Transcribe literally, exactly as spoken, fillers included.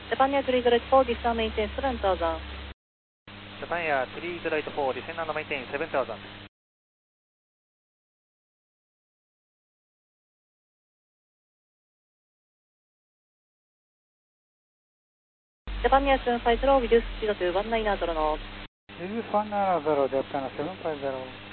Japan Air three zero eight four, descend maintain seven thousand. Japan Air three zero eight four, descend and maintain seven thousand. Japan Air seven five zero, reduce speed to one nine zero knots. Reduce one nine zero, Japan seven five zero.